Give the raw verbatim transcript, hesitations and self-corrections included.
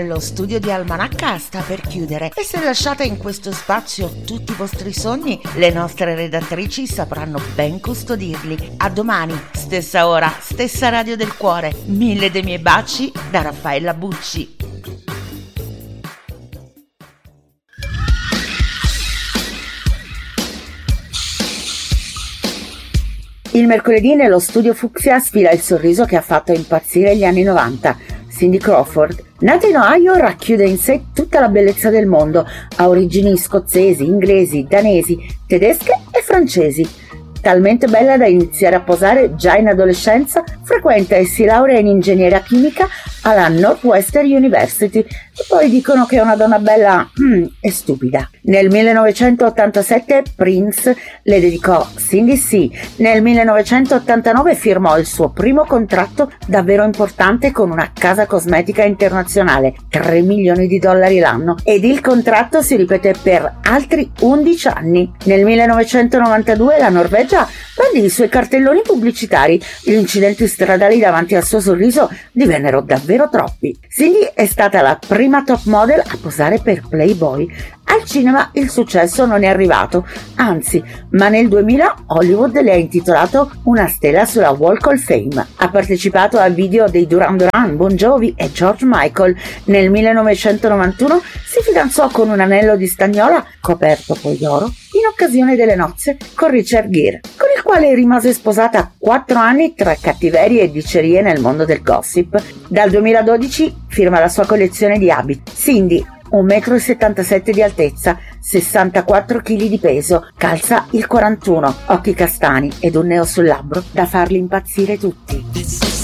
lo studio di Almanacca sta per chiudere e se lasciate in questo spazio tutti i vostri sogni, le nostre redattrici sapranno ben custodirli. A domani, stessa ora, stessa radio del cuore. Mille dei miei baci da Raffaella Bucci. Il mercoledì nello studio Fucsia sfila il sorriso che ha fatto impazzire gli anni novanta. Cindy Crawford, nata in Ohio, racchiude in sé tutta la bellezza del mondo, ha origini scozzesi, inglesi, danesi, tedesche e francesi. Talmente bella da iniziare a posare già in adolescenza, frequenta e si laurea in ingegneria chimica alla Northwestern University e poi dicono che è una donna bella mm, e stupida. Nel millenovecentottantasette Prince le dedicò Cindy C. Nel millenovecentottantanove firmò il suo primo contratto davvero importante con una casa cosmetica internazionale, tre milioni di dollari l'anno, ed il contratto si ripete per altri undici anni. Nel millenovecentonovantadue la Norvegia bandì i suoi cartelloni pubblicitari. Gli incidenti stradali davanti al suo sorriso divennero davvero troppi. Cindy è stata la prima top model a posare per Playboy. Al cinema il successo non è arrivato, anzi, ma nel duemila Hollywood le ha intitolato una stella sulla Walk of Fame. Ha partecipato al video dei Duran Duran, Bon Jovi e George Michael. Nel millenovecentonovantuno si fidanzò con un anello di stagnola, coperto poi d'oro, in occasione delle nozze con Richard Gere, con il quale rimase sposata quattro anni tra cattiverie e dicerie nel mondo del gossip. Dal duemiladodici firma la sua collezione di abiti. Cindy, un metro e settantasette di altezza, sessantaquattro chili di peso, calza il quarantuno, occhi castani ed un neo sul labbro da farli impazzire tutti.